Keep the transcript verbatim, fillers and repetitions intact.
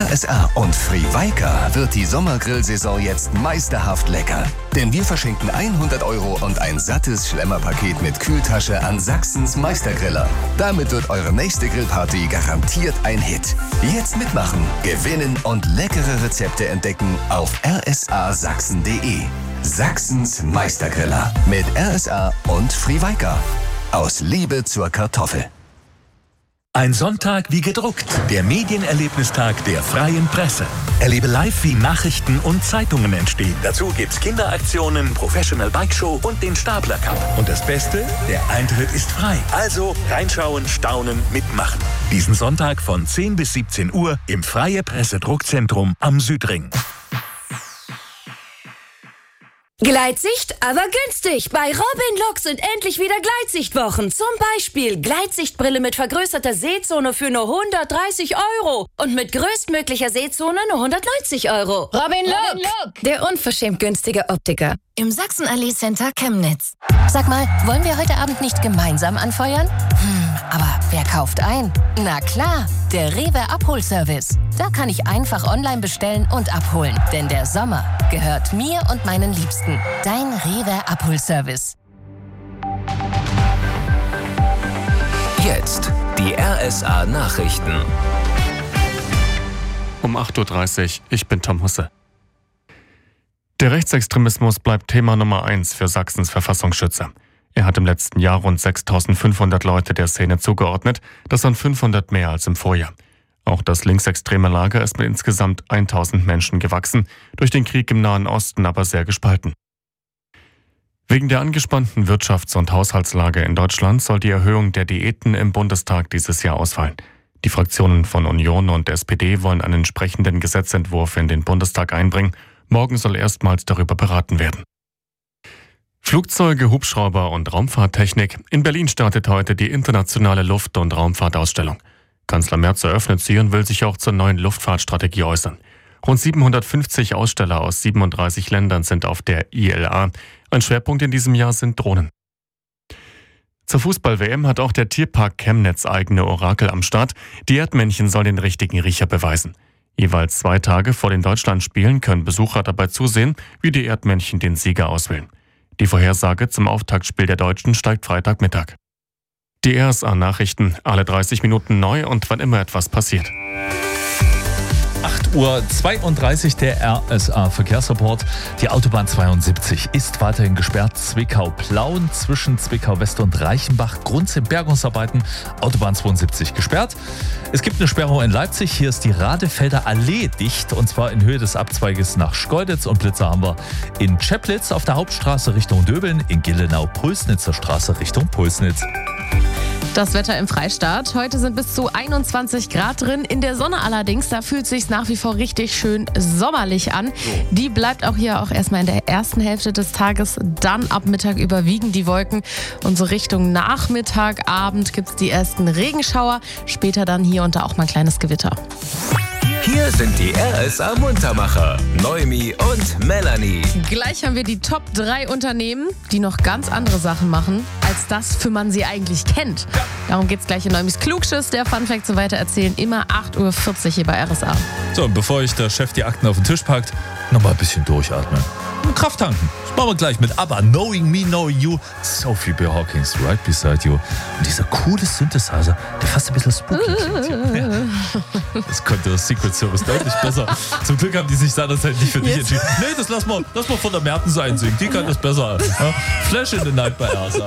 R S A und Friweika wird die Sommergrillsaison jetzt meisterhaft lecker. Denn wir verschenken hundert Euro und ein sattes Schlemmerpaket mit Kühltasche an Sachsens Meistergriller. Damit wird eure nächste Grillparty garantiert ein Hit. Jetzt mitmachen, gewinnen und leckere Rezepte entdecken auf r s a sachsen punkt d e. Sachsens Meistergriller mit R S A und Friweika. Aus Liebe zur Kartoffel. Ein Sonntag wie gedruckt. Der Medienerlebnistag der Freien Presse. Erlebe live, wie Nachrichten und Zeitungen entstehen. Dazu gibt's Kinderaktionen, Professional Bike Show und den Stapler Cup. Und das Beste? Der Eintritt ist frei. Also reinschauen, staunen, mitmachen. Diesen Sonntag von zehn bis siebzehn Uhr im Freie Presse Druckzentrum am Südring. Gleitsicht, aber günstig. Bei Robin Look sind endlich wieder Gleitsichtwochen. Zum Beispiel Gleitsichtbrille mit vergrößerter Sehzone für nur hundertdreißig Euro. Und mit größtmöglicher Sehzone nur hundertneunzig Euro. Robin Look, Robin Look, der unverschämt günstige Optiker. Im Sachsen-Allee Center Chemnitz. Sag mal, wollen wir heute Abend nicht gemeinsam anfeuern? Hm, aber wer kauft ein? Na klar, der Rewe Abholservice. Da kann ich einfach online bestellen und abholen. Denn der Sommer gehört mir und meinen Liebsten. Dein Rewe Abholservice. Jetzt die R S A Nachrichten. Um acht Uhr dreißig, ich bin Tom Husse. Der Rechtsextremismus bleibt Thema Nummer eins für Sachsens Verfassungsschützer. Er hat im letzten Jahr rund sechstausendfünfhundert Leute der Szene zugeordnet, das sind fünfhundert mehr als im Vorjahr. Auch das linksextreme Lager ist mit insgesamt tausend Menschen gewachsen, durch den Krieg im Nahen Osten aber sehr gespalten. Wegen der angespannten Wirtschafts- und Haushaltslage in Deutschland soll die Erhöhung der Diäten im Bundestag dieses Jahr ausfallen. Die Fraktionen von Union und S P D wollen einen entsprechenden Gesetzentwurf in den Bundestag einbringen. Morgen soll erstmals darüber beraten werden. Flugzeuge, Hubschrauber und Raumfahrttechnik. In Berlin startet heute die internationale Luft- und Raumfahrtausstellung. Kanzler Merz eröffnet sie und will sich auch zur neuen Luftfahrtstrategie äußern. Rund siebenhundertfünfzig Aussteller aus siebenunddreißig Ländern sind auf der I L A. Ein Schwerpunkt in diesem Jahr sind Drohnen. Zur Fußball-W M hat auch der Tierpark Chemnitz eigene Orakel am Start. Die Erdmännchen sollen den richtigen Riecher beweisen. Jeweils zwei Tage vor den Deutschlandspielen können Besucher dabei zusehen, wie die Erdmännchen den Sieger auswählen. Die Vorhersage zum Auftaktspiel der Deutschen steigt Freitagmittag. Die R S A-Nachrichten, alle dreißig Minuten neu und wann immer etwas passiert. acht Uhr zweiunddreißig der R S A-Verkehrsreport. Die Autobahn zweiundsiebzig ist weiterhin gesperrt. Zwickau-Plauen zwischen Zwickau-West und Reichenbach. Grund sind Bergungsarbeiten. Autobahn zweiundsiebzig gesperrt. Es gibt eine Sperrung in Leipzig. Hier ist die Radefelder Allee dicht. Und zwar in Höhe des Abzweiges nach Schkeuditz. Und Blitzer haben wir in Cheplitz auf der Hauptstraße Richtung Döbeln. In Gillenau-Pulsnitzer Straße Richtung Pulsnitz. Das Wetter im Freistaat. Heute sind bis zu einundzwanzig Grad drin. In der Sonne allerdings, da fühlt es sich nach wie vor richtig schön sommerlich an. Die bleibt auch hier auch erstmal in der ersten Hälfte des Tages. Dann ab Mittag überwiegen die Wolken. Und so Richtung Nachmittag, Abend gibt es die ersten Regenschauer. Später dann hier und da auch mal ein kleines Gewitter. Hier sind die R S A-Muntermacher, Noemi und Melanie. Gleich haben wir die Top drei Unternehmen, die noch ganz andere Sachen machen, als das, für man sie eigentlich kennt. Darum geht's gleich in Neumis Klugschiss. Der Funfact so weiter erzählen, immer acht Uhr vierzig hier bei R S A. So, und bevor ich der Chef die Akten auf den Tisch packt, nochmal ein bisschen durchatmen. Und Kraft tanken. Das machen wir gleich mit ABBA, Knowing Me, Knowing You. Sophie B. Hawkins, Right Beside You. Und dieser coole Synthesizer, der fast ein bisschen spooky klingt. Ja. Das konnte das Secret Service deutlich besser. Zum Glück haben die sich seinerzeit nicht für dich entschieden. Nee, das lass mal, lass mal von der Mertens einsingen. Die kann das besser. Ja? Flash in the Night bei R S A.